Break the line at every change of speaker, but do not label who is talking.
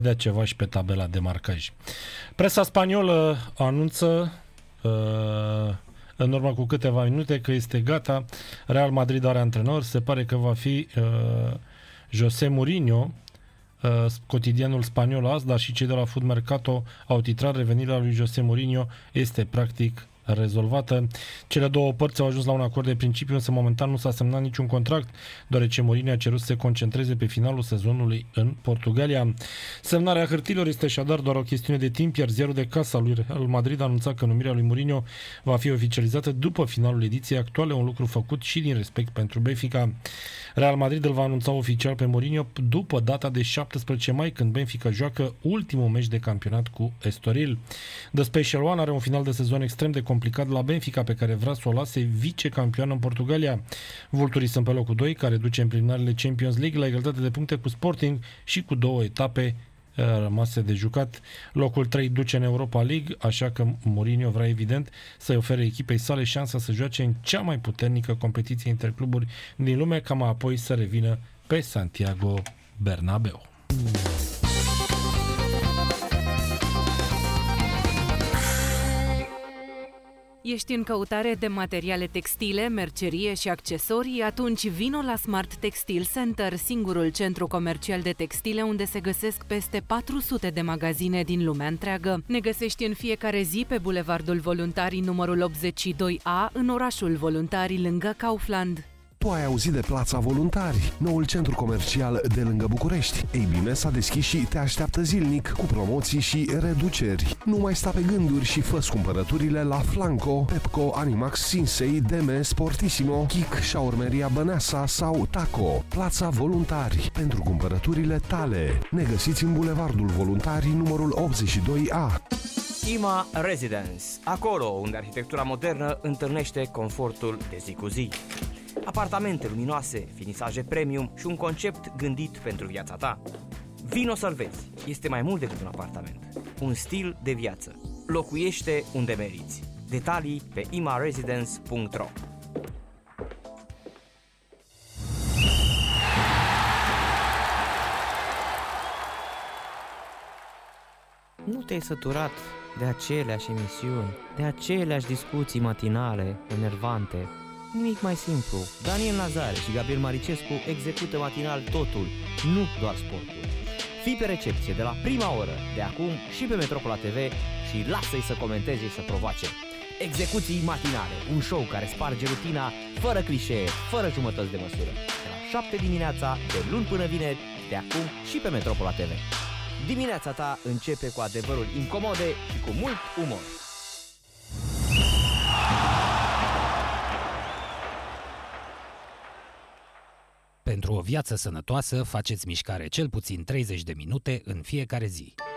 dea ceva și pe tabela de marcaj. Presa spaniolă anunță în urmă cu câteva minute că este gata. Real Madrid are antrenor. Se pare că va fi José Mourinho. Cotidianul spaniol azi, dar și cei de la Food Mercato au titrat: revenirea lui José Mourinho este practic rezolvată. Cele două părți au ajuns la un acord de principiu, însă momentan nu s-a semnat niciun contract, deoarece Mourinho a cerut să se concentreze pe finalul sezonului în Portugalia. Semnarea hârtiilor este așadar doar o chestiune de timp, iar ziarul de casă al lui Real Madrid a anunțat că numirea lui Mourinho va fi oficializată după finalul ediției actuale, un lucru făcut și din respect pentru Benfica. Real Madrid îl va anunța oficial pe Mourinho după data de 17 mai, când Benfica joacă ultimul meci de campionat cu Estoril. The Special One are un final de sezon extrem de complicat la Benfica, pe care vrea să o lase vicecampioană în Portugalia. Vulturii sunt pe locul 2, care duce în preliminarele Champions League la egalitate de puncte cu Sporting și cu 2 etape rămase de jucat. Locul 3 duce în Europa League, așa că Mourinho vrea evident să-i ofere echipei sale șansa să joace în cea mai puternică competiție intercluburi din lume, ca mai apoi să revină pe Santiago Bernabéu.
Ești în căutare de materiale textile, mercerie și accesorii? Atunci vino la Smart Textile Center, singurul centru comercial de textile unde se găsesc peste 400 de magazine din lumea întreagă. Ne găsești în fiecare zi pe Bulevardul Voluntarii numărul 82A, în orașul Voluntarii, lângă Kaufland.
Tu ai auzit de Plața Voluntari, noul centru comercial de lângă București. Ei bine, s-a deschis și te așteaptă zilnic cu promoții și reduceri. Nu mai sta pe gânduri și fă-ți cumpărăturile la Flanco, Pepco, Animax, Sinsei, Deme, Sportissimo, Kik, Shaurmeria Băneasa sau Taco. Plața Voluntari, pentru cumpărăturile tale. Ne găsiți în Bulevardul Voluntarii numărul 82A.
IMA Residence, acolo unde arhitectura modernă întâlnește confortul de zi cu zi. Apartamente luminoase, finisaje premium și un concept gândit pentru viața ta. Vino să-l vezi, este mai mult decât un apartament, un stil de viață. Locuiește unde meriți. Detalii pe imaresidence.ro.
Nu te-ai săturat de aceleași emisiuni, de aceleași discuții matinale, enervante? Nimic mai simplu. Daniel Nazare și Gabriel Maricescu execută matinal totul, nu doar sportul. Fii pe recepție de la prima oră, de acum și pe Metropola TV și lasă-i să comenteze și să provoace. Execuții matinale, un show care sparge rutina, fără clișee, fără jumătăți de măsură. De la 7 dimineața, de luni până vineri, de acum și pe Metropola TV. Dimineața ta începe cu adevăruri incomode și cu mult umor.
Pentru o viață sănătoasă, faceți mișcare cel puțin 30 de minute în fiecare zi.